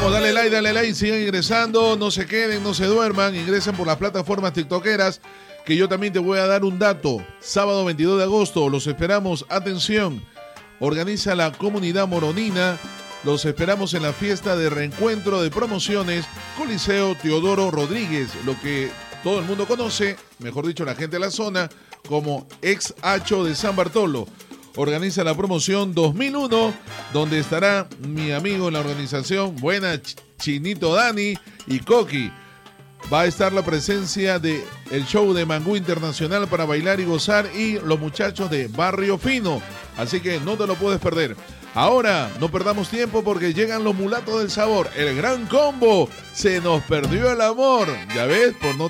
Vamos, dale like, sigan ingresando, no se queden, no se duerman, ingresen por las plataformas tiktokeras, que yo también te voy a dar un dato. Sábado 22 de agosto, los esperamos, atención, organiza la comunidad moronina, los esperamos en la fiesta de reencuentro de promociones Coliseo Teodoro Rodríguez, lo que todo el mundo conoce, mejor dicho la gente de la zona, como ex Hacho de San Bartolo. Organiza la promoción 2001, donde estará mi amigo en la organización, buena Chinito Dani y Coqui. Va a estar la presencia de el show de Mangú Internacional para bailar y gozar y los muchachos de Barrio Fino. Así que no te lo puedes perder. Ahora, no perdamos tiempo porque llegan los mulatos del sabor. El gran combo. Se nos perdió el amor. Ya ves, por no